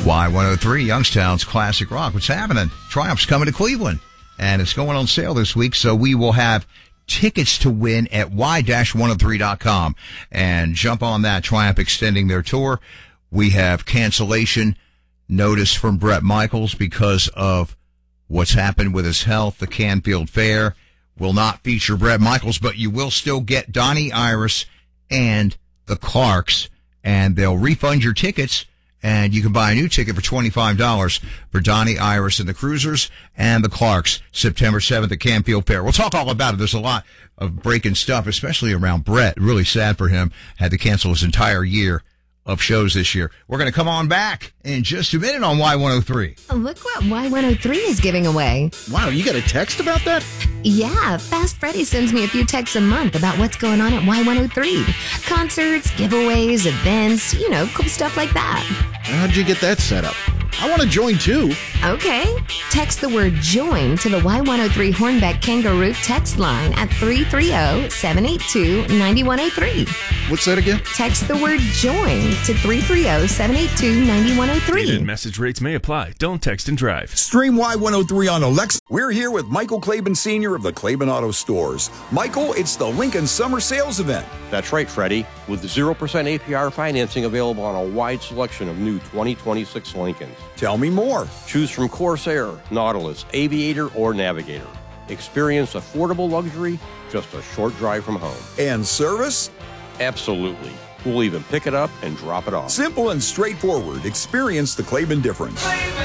Y103, Youngstown's Classic Rock. What's happening? Triumph's coming to Cleveland, and it's going on sale this week, so we will have tickets to win at y-103.com. And jump on that. Triumph extending their tour. We have cancellation notice from Bret Michaels because of what's happened with his health. The Canfield Fair will not feature Bret Michaels, but you will still get Donnie Iris and the Clarks, and they'll refund your tickets, and you can buy a new ticket for $25 for Donnie Iris and the Cruisers and the Clarks, September 7th at Canfield Fair. We'll talk all about it. There's a lot of breaking stuff, especially around Bret. Really sad for him. Had to cancel his entire year of shows this year. We're going to come on back in just a minute on Y103. Look what Y103 is giving away. Wow, you got a text about that? Yeah, Fast Freddy sends me a few texts a month about what's going on at Y103. Concerts, giveaways, events, cool stuff like that. How'd you get that set up? I want to join too. Okay. Text the word JOIN to the Y103 Hornbeck Kangaroo text line at 330-782-9103. What's that again? Text the word JOIN to 330-782-9103. Dated message rates may apply. Don't text and drive. Stream Y103 on Alexa. We're here with Michael Claiborne Sr. of the Claiborne Auto Stores. Michael, it's the Lincoln Summer Sales Event. That's right, Freddie. With 0% APR financing available on a wide selection of new 2026 Lincolns. Tell me more. Choose from Corsair, Nautilus, Aviator, or Navigator. Experience affordable luxury just a short drive from home. And service? Absolutely. We'll even pick it up and drop it off. Simple and straightforward. Experience the Claiborne difference.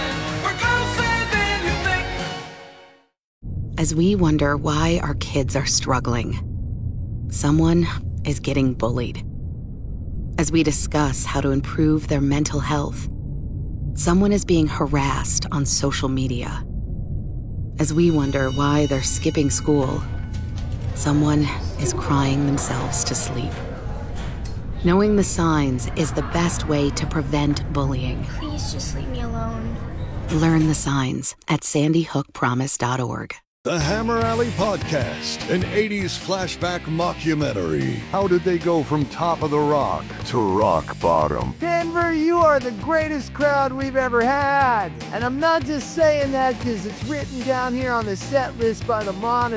As we wonder why our kids are struggling, someone is getting bullied. As we discuss how to improve their mental health, someone is being harassed on social media. As we wonder why they're skipping school, someone is crying themselves to sleep. Knowing the signs is the best way to prevent bullying. Please just leave me alone. Learn the signs at sandyhookpromise.org. The Hammer Alley Podcast, an 80s flashback mockumentary. How did they go from top of the rock to rock bottom? Denver, you are the greatest crowd we've ever had. And I'm not just saying that because it's written down here on the set list by the monitor.